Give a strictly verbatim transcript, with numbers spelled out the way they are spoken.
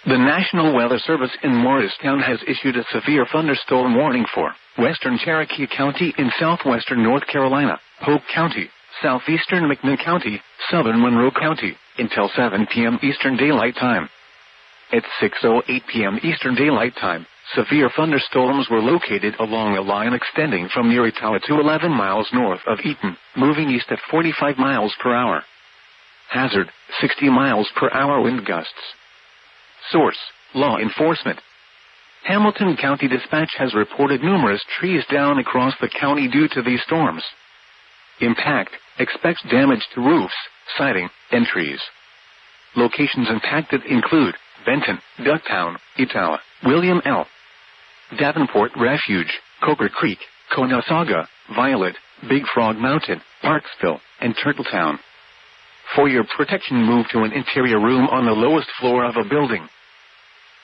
The National Weather Service in Morristown has issued a severe thunderstorm warning for western Cherokee County in southwestern North Carolina, Polk County, southeastern McMinn County, southern Monroe County, until seven p m Eastern Daylight Time. At six oh eight p m Eastern Daylight Time, severe thunderstorms were located along a line extending from near Etowah to eleven miles north of Eaton, moving east at forty-five miles per hour. Hazard, sixty miles per hour wind gusts. Source, law enforcement. Hamilton County Dispatch has reported numerous trees down across the county due to these storms. Impact, expects damage to roofs, siding, and trees. Locations impacted include Benton, Ducktown, Etowah, William L. Davenport Refuge, Coker Creek, Conasauga, Violet, Big Frog Mountain, Parksville, and Turtletown. For your protection, move to an interior room on the lowest floor of a building.